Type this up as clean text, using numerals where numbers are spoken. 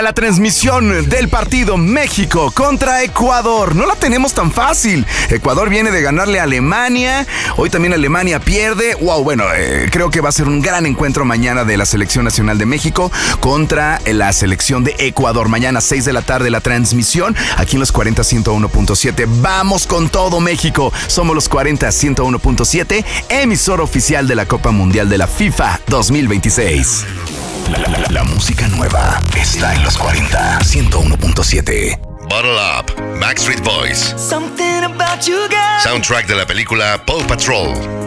La transmisión del partido México contra Ecuador no la tenemos tan fácil. Ecuador viene de ganarle a Alemania. Hoy también Alemania pierde. Wow, bueno, creo que va a ser un gran encuentro mañana de la Selección Nacional de México contra la selección de Ecuador. Mañana 6 de la tarde la transmisión aquí en los 40 101.7. Vamos con todo, México. Somos los 40 101.7, emisor oficial de la Copa Mundial de la FIFA 2026. La música nueva está en los 40 101.7. Bottle Up, Backstreet Boys. Something about you, girl. Soundtrack de la película Paw Patrol.